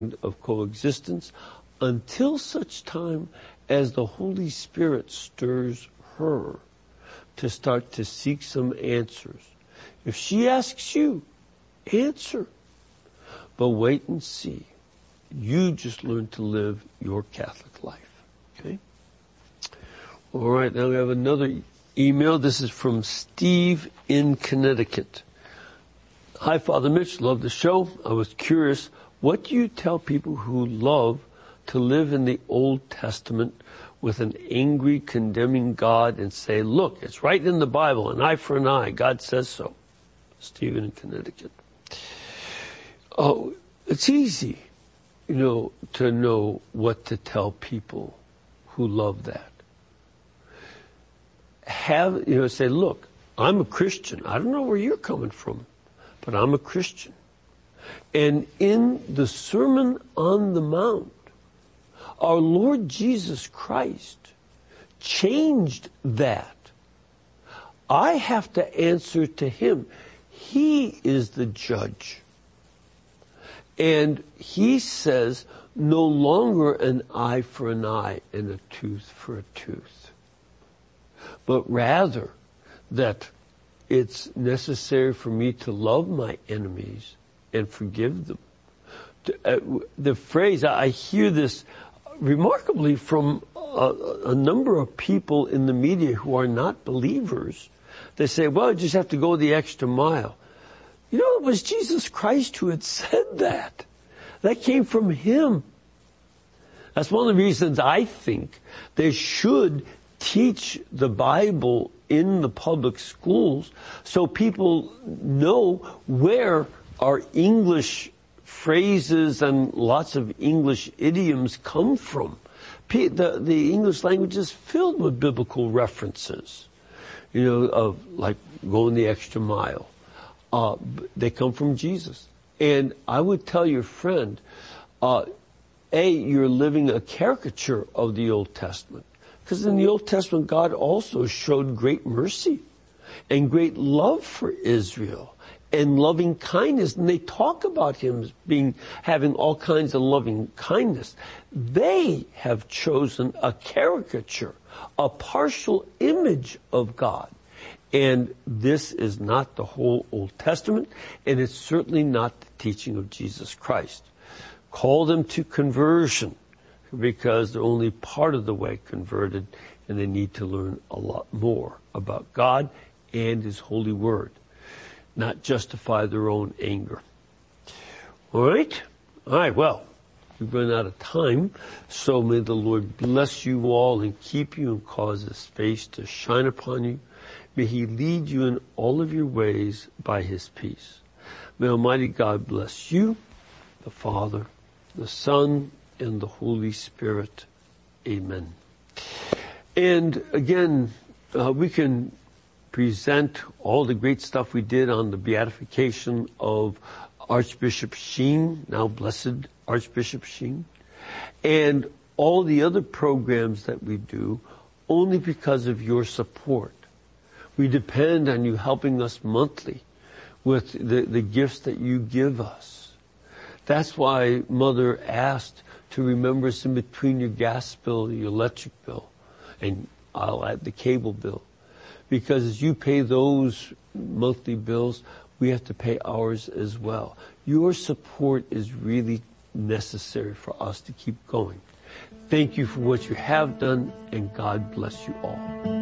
of coexistence until such time as the Holy Spirit stirs her to start to seek some answers. If she asks you, answer. But wait and see. You just learn to live your Catholic life. Okay? All right, now we have another email. This is from Steve in Connecticut. Hi, Father Mitch. Love the show. I was curious, what do you tell people who love to live in the Old Testament with an angry, condemning God and say, look, it's right in the Bible, an eye for an eye. God says so. Stephen in Connecticut. Oh, it's easy, to know what to tell people who love that. Say, look, I'm a Christian. I don't know where you're coming from, but I'm a Christian. And in the Sermon on the Mount, our Lord Jesus Christ changed that. I have to answer to Him. He is the judge. And He says, no longer an eye for an eye and a tooth for a tooth, but rather that it's necessary for me to love my enemies and forgive them. The phrase, I hear this remarkably from a number of people in the media who are not believers. They say, well, you just have to go the extra mile. It was Jesus Christ who had said that. That came from Him. That's one of the reasons I think they should teach the Bible in the public schools so people know where our English phrases and lots of English idioms come from. The English language is filled with biblical references, of like going the extra mile. They come from Jesus. And I would tell your friend, you're living a caricature of the Old Testament. Because in the Old Testament, God also showed great mercy and great love for Israel and loving kindness. And they talk about Him as having all kinds of loving kindness. They have chosen a caricature, a partial image of God. And this is not the whole Old Testament, and it's certainly not the teaching of Jesus Christ. Call them to conversion, because they're only part of the way converted, and they need to learn a lot more about God and His holy word, not justify their own anger. All right, well, we've run out of time, so may the Lord bless you all and keep you and cause His face to shine upon you. May He lead you in all of your ways by His peace. May Almighty God bless you, the Father, the Son, and the Holy Spirit. Amen. And again, we can present all the great stuff we did on the beatification of Archbishop Sheen, now Blessed Archbishop Sheen, and all the other programs that we do only because of your support. We depend on you helping us monthly with the gifts that you give us. That's why Mother asked to remember us in between your gas bill, your electric bill, and I'll add the cable bill. Because as you pay those monthly bills, we have to pay ours as well. Your support is really necessary for us to keep going. Thank you for what you have done, and God bless you all.